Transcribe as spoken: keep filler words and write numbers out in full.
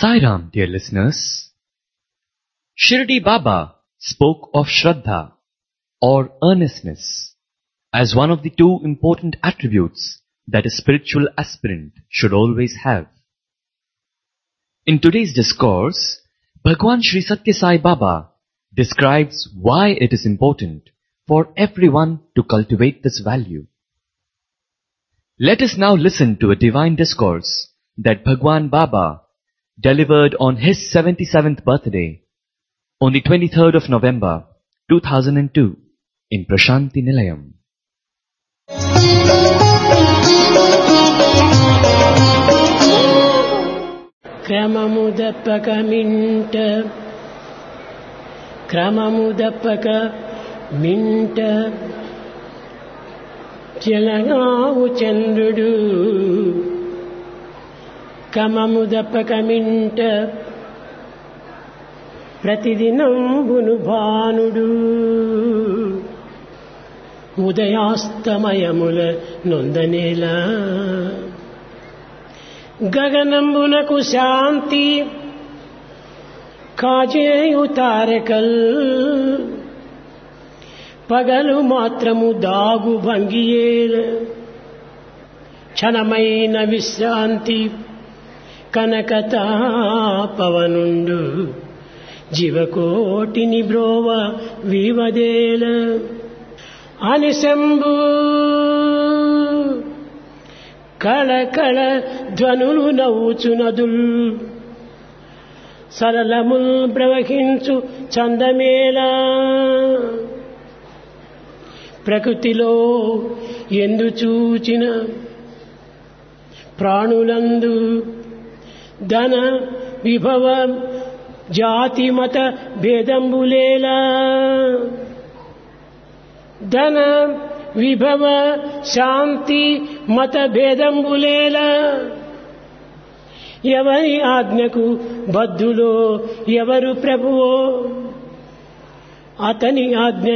Sai Ram, dear listeners. Shirdi Baba spoke of Shraddha or earnestness as one of the two important attributes that a spiritual aspirant should always have. In today's discourse, Bhagwan Sri Satya Sai Baba describes why it is important for everyone to cultivate this value. Let us now listen to a divine discourse that Bhagwan Baba delivered on his seventy-seventh birthday on the twenty-third of November two thousand two in Prashanti Nilayam. క్రమము దప్పక మింట క్రమము దప్పక మింట జలగావు చంద్రుడు క్రమము దప్పక మింట ప్రతిదినంబును భానుడు ఉదయాస్తమయముల నొందనేలా గగనంబునకు శాంతి కాజేయు తారకల్ పగలు మాత్రము దాగు భంగియేల క్షణమైన విశ్రాంతి కనకతాపవనుండు జీవకోటిని బ్రోవ వివదేల అనిశంభు కళ కళ ధ్వనులు నవ్వుచునదుల్ సరళముల్ ప్రవహించు చందమేలా ప్రకృతిలో ఎందు చూచిన ప్రాణులందు ధన విభవ జాతి మత భేదంబులేలా ధన విభవ శాంతి మత భేదంబులేలా ఎవరి ఆజ్ఞకు బద్ధులో ఎవరు ప్రభువో అతని ఆజ్ఞ